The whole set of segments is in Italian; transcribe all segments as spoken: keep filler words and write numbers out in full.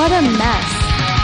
What a mess.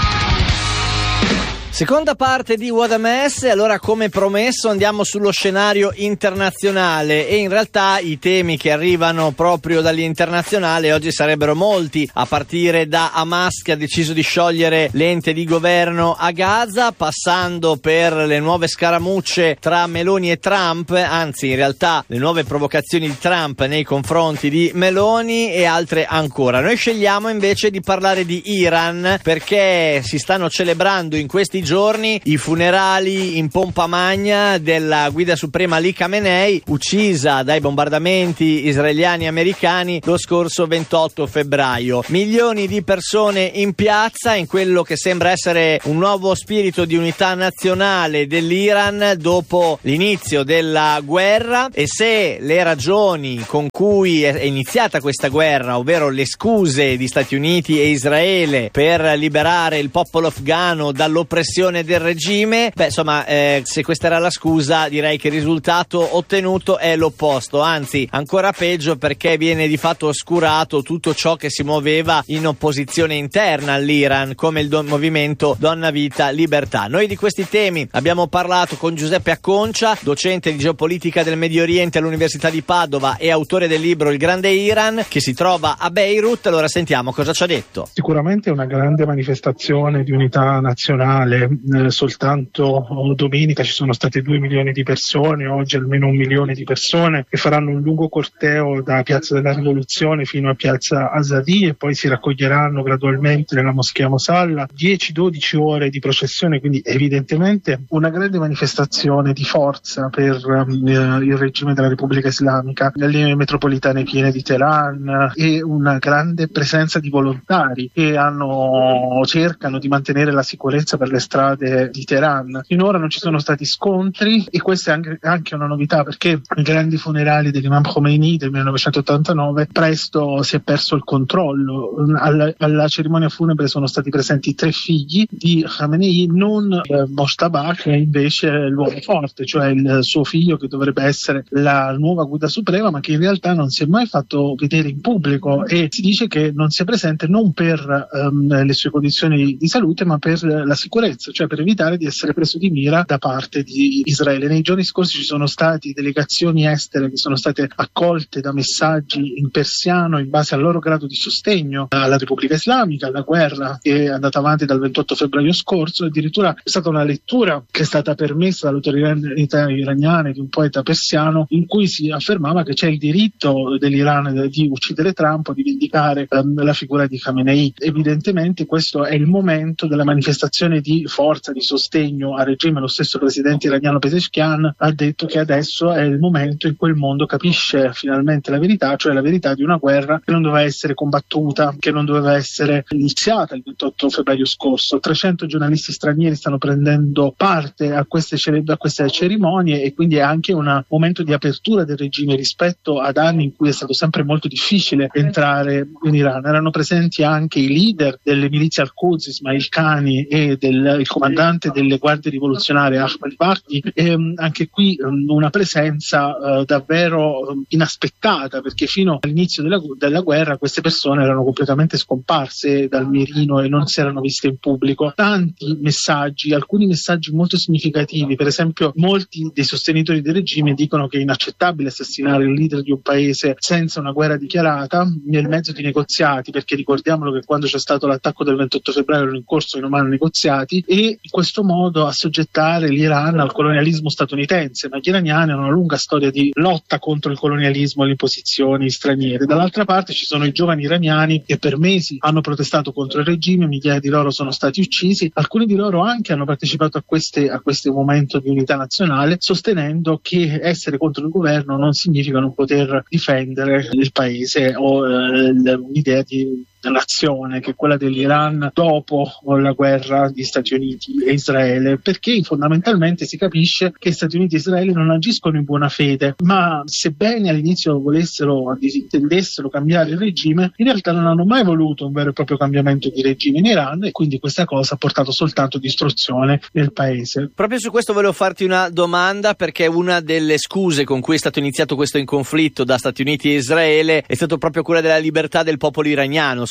Seconda parte di What a Mess. Allora, come promesso, andiamo sullo scenario internazionale, e in realtà i temi che arrivano proprio dall'internazionale oggi sarebbero molti, a partire da Hamas, che ha deciso di sciogliere l'ente di governo a Gaza, passando per le nuove scaramucce tra Meloni e Trump, anzi in realtà le nuove provocazioni di Trump nei confronti di Meloni e altre ancora. Noi scegliamo invece di parlare di Iran, perché si stanno celebrando in questi giorni i funerali in pompa magna della guida suprema Ali Khamenei, uccisa dai bombardamenti israeliani e americani lo scorso ventotto febbraio. Milioni di persone in piazza in quello che sembra essere un nuovo spirito di unità nazionale dell'Iran dopo l'inizio della guerra. E se le ragioni con cui è iniziata questa guerra, ovvero le scuse di Stati Uniti e Israele per liberare il popolo afghano dall'oppressione del regime, beh insomma eh, se questa era la scusa, direi che il risultato ottenuto è l'opposto, anzi ancora peggio, perché viene di fatto oscurato tutto ciò che si muoveva in opposizione interna all'Iran, come il do- movimento Donna Vita Libertà. Noi di questi temi abbiamo parlato con Giuseppe Acconcia, docente di geopolitica del Medio Oriente all'Università di Padova e autore del libro Il Grande Iran, che si trova a Beirut. Allora sentiamo cosa ci ha detto. Sicuramente è una grande manifestazione di unità nazionale. Eh, soltanto domenica ci sono state due milioni di persone, oggi almeno un milione di persone che faranno un lungo corteo da Piazza della Rivoluzione fino a Piazza Azadi, e poi si raccoglieranno gradualmente nella Moschea Mosalla. dieci dodici ore di processione, quindi evidentemente una grande manifestazione di forza per um, il regime della Repubblica Islamica, nelle metropolitane piene di Teheran, e una grande presenza di volontari che hanno cercano di mantenere la sicurezza per le strade di Teheran. Finora non ci sono stati scontri, e questa è anche, anche una novità, perché i grandi funerali dell'Imam Khomeini del millenovecentottantanove presto si è perso il controllo. Alla, alla cerimonia funebre sono stati presenti tre figli di Khamenei, non eh, Moshtaba, che è invece l'uomo forte, cioè il suo figlio che dovrebbe essere la nuova guida suprema, ma che in realtà non si è mai fatto vedere in pubblico, e si dice che non sia presente non per um, le sue condizioni di salute, ma per la sicurezza, cioè per evitare di essere preso di mira da parte di Israele. Nei giorni scorsi ci sono stati delegazioni estere che sono state accolte da messaggi in persiano in base al loro grado di sostegno alla Repubblica Islamica, alla guerra che è andata avanti dal ventotto febbraio scorso. Addirittura è stata una lettura che è stata permessa dalle autorità iraniane di un poeta persiano, in cui si affermava che c'è il diritto dell'Iran di uccidere Trump o di vendicare um, la figura di Khamenei. Evidentemente questo è il momento della manifestazione di forza, di sostegno al regime. Lo stesso presidente iraniano Pezeshkian ha detto che adesso è il momento in cui il mondo capisce finalmente la verità, cioè la verità di una guerra che non doveva essere combattuta, che non doveva essere iniziata il ventotto febbraio scorso. trecento giornalisti stranieri stanno prendendo parte a queste, cere- a queste cerimonie, e quindi è anche un momento di apertura del regime rispetto ad anni in cui è stato sempre molto difficile entrare in Iran. Erano presenti anche i leader delle milizie al-Quds, Ismail Khani, e del il comandante delle guardie rivoluzionarie Ahmed Bakri, e um, anche qui um, una presenza uh, davvero um, inaspettata, perché fino all'inizio della, della guerra queste persone erano completamente scomparse dal mirino e non si erano viste in pubblico. Tanti messaggi, alcuni messaggi molto significativi, per esempio molti dei sostenitori del regime dicono che è inaccettabile assassinare il leader di un paese senza una guerra dichiarata, nel mezzo di negoziati, perché ricordiamolo che quando c'è stato l'attacco del ventotto febbraio erano in corso in umani negoziati, e in questo modo assoggettare l'Iran al colonialismo statunitense. Ma gli iraniani hanno una lunga storia di lotta contro il colonialismo e le imposizioni straniere. Dall'altra parte ci sono i giovani iraniani che per mesi hanno protestato contro il regime, migliaia di loro sono stati uccisi, alcuni di loro anche hanno partecipato a queste a questo momento di unità nazionale, sostenendo che essere contro il governo non significa non poter difendere il paese o eh, l'idea di nazione che è quella dell'Iran dopo la guerra di Stati Uniti e Israele, perché fondamentalmente si capisce che Stati Uniti e Israele non agiscono in buona fede, ma sebbene all'inizio volessero, intendessero cambiare il regime, in realtà non hanno mai voluto un vero e proprio cambiamento di regime in Iran, e quindi questa cosa ha portato soltanto distruzione nel paese. Proprio su questo volevo farti una domanda, perché una delle scuse con cui è stato iniziato questo conflitto da Stati Uniti e Israele è stato proprio quella della libertà del popolo iraniano,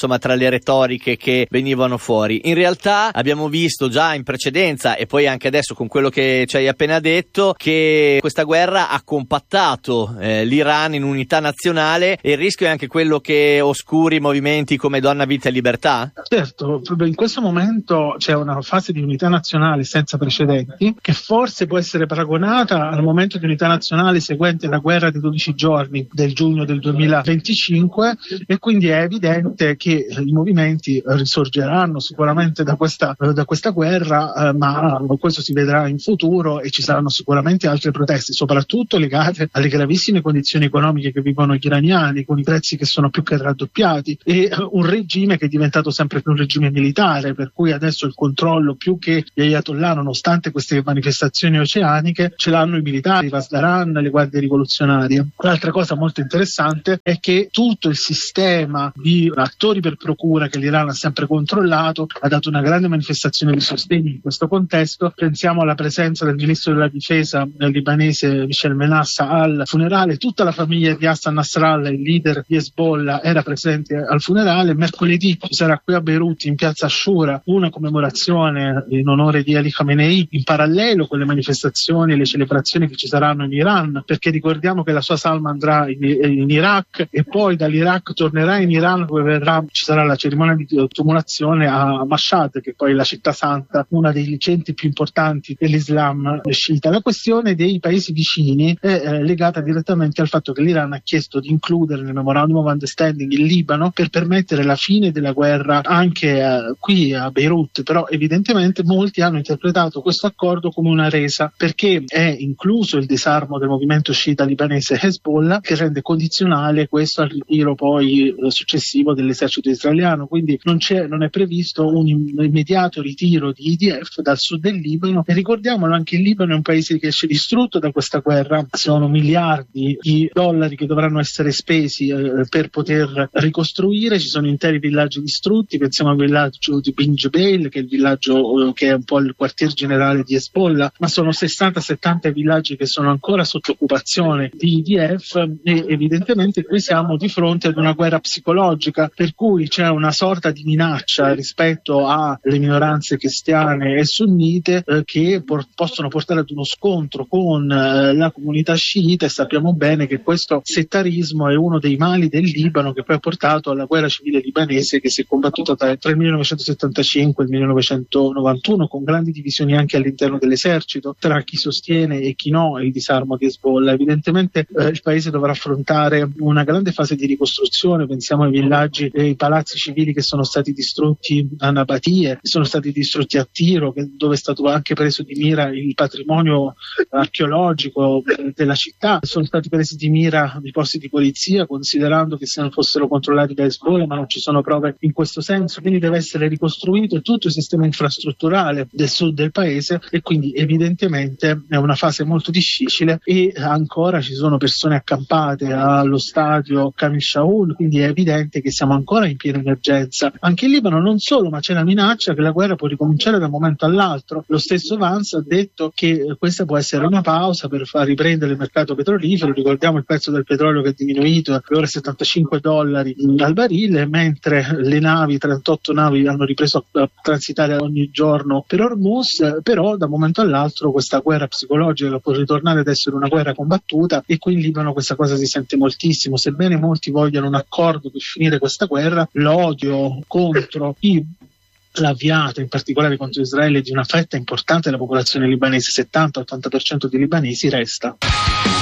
insomma tra le retoriche che venivano fuori. In realtà abbiamo visto già in precedenza e poi anche adesso con quello che ci hai appena detto che questa guerra ha compattato eh, l'Iran in unità nazionale, e il rischio è anche quello che oscuri movimenti come Donna, Vita e Libertà? Certo, in questo momento c'è una fase di unità nazionale senza precedenti che forse può essere paragonata al momento di unità nazionale seguente la guerra dei dodici giorni del giugno del duemilaventicinque, e quindi è evidente che i movimenti risorgeranno sicuramente da questa, da questa guerra, eh, ma questo si vedrà in futuro e ci saranno sicuramente altre proteste, soprattutto legate alle gravissime condizioni economiche che vivono gli iraniani, con i prezzi che sono più che raddoppiati, e un regime che è diventato sempre più un regime militare, per cui adesso il controllo più che gli ayatollah, nonostante queste manifestazioni oceaniche, ce l'hanno i militari, i Pasdaran, le guardie rivoluzionarie. L'altra cosa molto interessante è che tutto il sistema di attori per procura che l'Iran ha sempre controllato ha dato una grande manifestazione di sostegno in questo contesto. Pensiamo alla presenza del ministro della difesa libanese Michel Menassa al funerale. Tutta la famiglia di Hassan Nasrallah, il leader di Hezbollah, era presente al funerale. Mercoledì ci sarà qui a Beirut, in piazza Ashura, una commemorazione in onore di Ali Khamenei, in parallelo con le manifestazioni e le celebrazioni che ci saranno in Iran, perché ricordiamo che la sua salma andrà in, in Iraq e poi dall'Iraq tornerà in Iran, dove verrà, ci sarà la cerimonia di tumulazione a Mashhad, che poi è la città santa, una dei centri più importanti dell'Islam sciita. La questione dei paesi vicini è eh, legata direttamente al fatto che l'Iran ha chiesto di includere nel Memorandum of Understanding il Libano per permettere la fine della guerra anche eh, qui a Beirut, però evidentemente molti hanno interpretato questo accordo come una resa, perché è incluso il disarmo del movimento sciita libanese Hezbollah, che rende condizionale questo al ritiro poi eh, successivo dell'esercito israeliano, quindi non, c'è, non è previsto un immediato ritiro di I D F dal sud del Libano. E ricordiamolo, anche il Libano è un paese che esce distrutto da questa guerra, sono miliardi di dollari che dovranno essere spesi eh, per poter ricostruire, ci sono interi villaggi distrutti. Pensiamo al villaggio di Bin Jubail, che è il villaggio eh, che è un po' il quartier generale di Hezbollah, ma sono sessanta settanta villaggi che sono ancora sotto occupazione di I D F, e evidentemente qui siamo di fronte ad una guerra psicologica, per cui c'è una sorta di minaccia rispetto alle minoranze cristiane e sunnite eh, che por- possono portare ad uno scontro con eh, la comunità sciita, e sappiamo bene che questo settarismo è uno dei mali del Libano, che poi ha portato alla guerra civile libanese, che si è combattuta tra, tra il millenovecentosettantacinque e il millenovecentonovantuno, con grandi divisioni anche all'interno dell'esercito tra chi sostiene e chi no il disarmo di Hezbollah. Evidentemente eh, il paese dovrà affrontare una grande fase di ricostruzione. Pensiamo ai villaggi e ai palazzi civili che sono stati distrutti a Nabatie, sono stati distrutti a Tiro, che, dove è stato anche preso di mira il patrimonio archeologico della città, sono stati presi di mira i posti di polizia, considerando che se non fossero controllati da Hezbollah, ma non ci sono prove in questo senso. Quindi deve essere ricostruito tutto il sistema infrastrutturale del sud del paese, e quindi evidentemente è una fase molto difficile, e ancora ci sono persone accampate allo stadio Camil Shaul, quindi è evidente che siamo ancora in piena emergenza. Anche in Libano non solo, ma c'è la minaccia che la guerra può ricominciare da un momento all'altro. Lo stesso Vance ha detto che questa può essere una pausa per far riprendere il mercato petrolifero. Ricordiamo il prezzo del petrolio che è diminuito a ora settantacinque dollari al barile, mentre le navi, trentotto navi, hanno ripreso a transitare ogni giorno per Hormuz. Però da un momento all'altro questa guerra psicologica può ritornare ad essere una guerra combattuta, e qui in Libano questa cosa si sente moltissimo. Sebbene molti vogliano un accordo per finire questa guerra, l'odio contro chi l'ha avviata, in particolare contro Israele, di una fetta importante della popolazione libanese, settanta ottanta per cento di libanesi, resta.